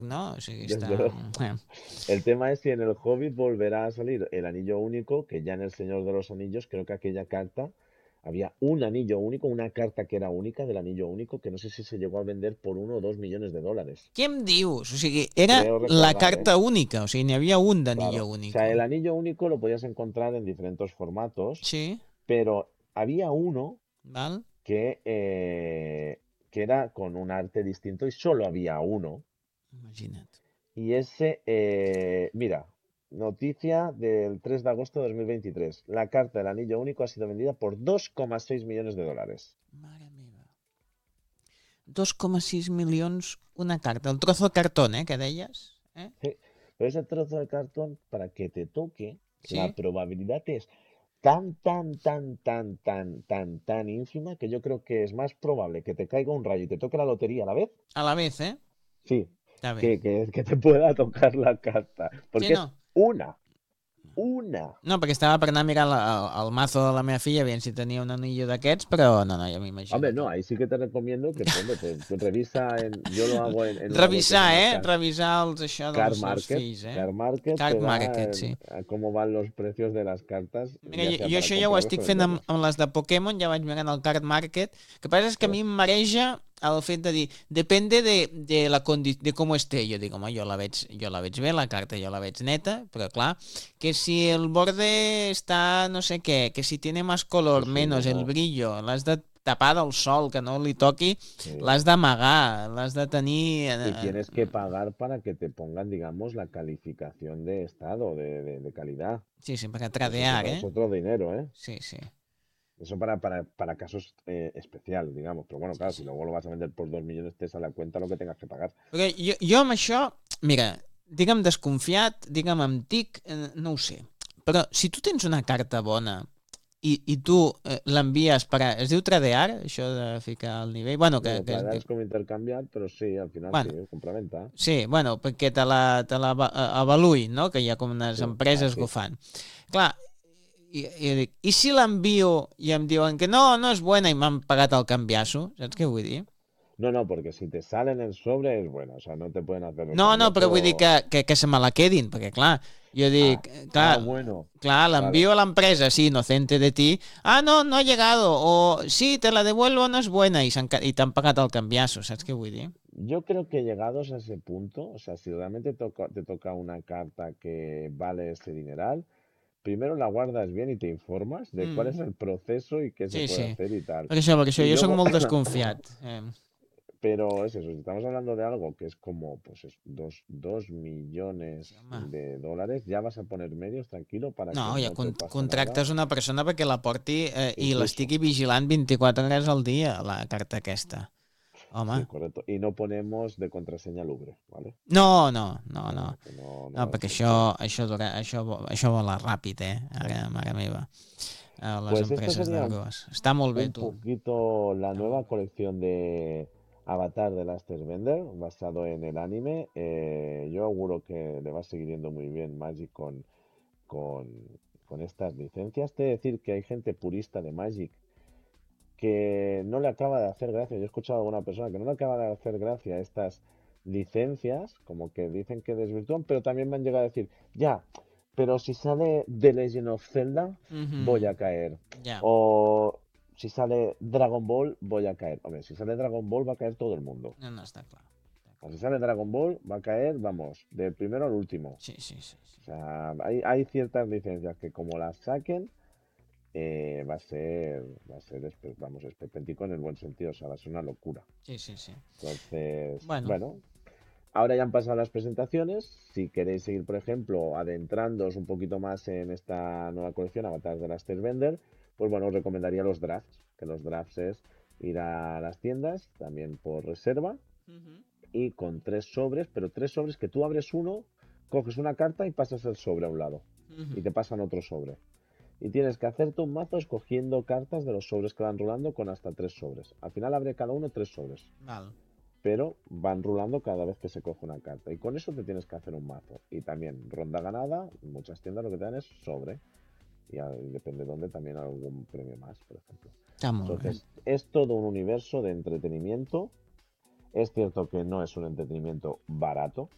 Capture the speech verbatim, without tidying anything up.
no? O sigui, Desde està... luego. El tema es si en el Hobbit volverá a salir el anillo único, que ya en el Señor de los Anillos creo que aquella carta había un anillo único, una carta que era única del anillo único, que no sé si se llegó a vender por uno o dos millones de dólares. Què em dius? O sigui, era Creo la recordar, ¿eh? carta única, o sigui, n'hi havia un Claro. d'anillo O sea, único. el anillo único lo podías encontrar en diferentes formatos, Sí, pero había uno val? que, eh, que era con un arte distinto y solo había uno. Imagina't. Y ese, eh, mira, noticia del tres de agosto de dos mil veintitrés. La carta del anillo único ha sido vendida por dos coma seis millones de dólares. Mare meva. dos coma sis milions una carta. El trozo de cartón, eh, que deies? Eh? Sí, pero ese trozo de cartón, para que te toque, la Sí? probabilidad es tan, tan, tan, tan, tan, tan, tan ínfima que yo creo que es más probable que te caiga un rayo y te toque la lotería a la vez, A la vez, eh? sí, Està bé. que, que, que te pueda tocar la carta. Sí, Porque es no. una, una. No, perquè estava per anar a mirar la, el, el mazo de la meva filla, aviam si tenia un anillo d'aquests, però no, no, ja Hombre, m'imagino no, que... ahí sí que te recomiendo que, hombre, te, te revisa en, yo lo hago en, en una web que se Revisar, llama eh? Car, Revisar els, això Car dels, dels Market. fills, eh? Car Market Card te da Market, eh, sí. a cómo van los precios de las cartas, Mira, ya jo, sea jo para això ja ho comprarlas estic o fent amb, venderlas. amb les de Pokémon, ja vaig mirant el Card Market. El que passa és que a mi Pues, em mareja el fet de dir, depende de, de, la condi de com esté. Jo dic, home, jo la, veig, jo la veig bé, la carta jo la veig neta, però clar, que si el borde està no sé què, que si tiene más sí, color, sí, menos el luego, brillo, l'has de tapar del sol, que no li toqui, sí. l'has d'amagar, l'has de tenir... Y Eh, tienes que pagar para que te pongan, digamos, la calificación de estado, de, de, de calidad. sí, sí, per a Que eso es tradear, otro, es eh? otro dinero, ¿eh? Sí, sí, Eso para, para, para casos eh, especial, digamos. Pero bueno, sí, claro, sí. si luego lo vas a vender por dos millones, te sale a cuenta lo que tengas que pagar. Perquè jo, jo amb això, mira, digue'm desconfiat, digue'm amb tic, eh, no ho sé. Però si tu tens una carta bona i, i tu eh, l'envies per a... Es diu tradear, això de ficar al nivell? Bueno, que, Bueno, que es tradear diu... es como intercambiar, pero sí, al final sí, Bueno, compra-venta. sí, bueno, perquè te la, te la ava- avaluïn, no? Que hi ha com unes Sí, empreses que así. ho fan. Clar, i, i jo dic, i si l'envio i em diuen que no, no és bona i m'han pagat el canviasso, saps què vull dir? No, no, porque si te sale en el sobre es bueno, o sea, no te pueden hacer el No, no, però vull dir cambiazo. que, que, que se me la quedin, perquè clar, jo Ah, dic, ah, clar, bueno, clar, vale. l'envio a l'empresa, sí, inocente de ti, ah, no, no ha llegado, o sí, te la devuelvo, no es buena, i s'han ca- i t'han pagat el canviasso, saps què vull dir? Yo creo que llegados a ese punto, o sea, si realmente toca- te toca una carta que vale ese dineral, primero la guardas bien y te informas de cuál Mm, es el proceso y qué se sí, puede sí, hacer y tal. per això, per això, Y jo sóc luego, molt desconfiat. Eh, pero es eso, si estamos hablando de algo que es como, pues, es dos, dos sí, millones home. de dólares, ya vas a poner medios tranquilo para que No, ja no te con pase nada. contractes una persona perquè la porti eh, i Incluso, l'estigui vigilant vint-i-quatre hores al dia, la carta aquesta. Home, sí, correcto. Y no ponemos de contraseña Lubre, ¿vale? no, no, no, no. No, que no, no No, va a perquè ser això, por... això, dura, això, vo- això vola ràpid, eh? Sí. Ara, mare meva. A les Pues esto empreses de sería grues. Està molt bé, un tu. poquito la Està molt nueva bé. colección de Avatar de Last Bender, basado en el anime. Eh, yo auguro que le va a seguir yendo muy bien Magic con, con, con estas licencias. Te he de decir que hay gente purista de Magic que no le acaba de hacer gracia. Yo he escuchado a alguna persona que no le acaba de hacer gracia estas licencias, como que dicen que desvirtúan, pero también me han llegado a decir, ya, pero si sale The Legend of Zelda, voy Mhm. a caer. Ja. O si sale Dragon Ball, voy a caer. Hombre, si sale Dragon Ball, va a caer todo el mundo. No, no, està clar. Està O clar. si sale Dragon Ball, va a caer, vamos, del primero al último. Sí, sí, sí. O Sí, sea, hay, hay ciertas licencias que como las saquen, eh, va a ser, va a ser, espe- vamos, esperpéntico en el buen sentido, o sea, va a ser una locura. sí, sí, sí. Entonces, Bueno, bueno, ahora ya han pasado las presentaciones. Si queréis seguir, por ejemplo, adentrándoos un poquito más en esta nueva colección, Avatar de Last Bender, pues bueno, os recomendaría los drafts, que los drafts es ir a las tiendas, también por reserva, mhm, y con tres sobres, pero tres sobres que tú abres uno, coges una carta y pasas el sobre a un lado, y mhm. te pasan otro sobre. Y tienes que hacerte un mazo escogiendo cartas de los sobres que van rolando con hasta tres sobres. Al final abre cada uno tres sobres, Val. pero van rulando cada vez que se coge una carta. Y con eso te tienes que hacer un mazo. Y también, ronda ganada, en muchas tiendas lo que te dan es sobre. Y, a- y depende de dónde, también algún premio más, por ejemplo. Està molt bé. Entonces, es todo un universo de entretenimiento. Es cierto que no es un entretenimiento barato,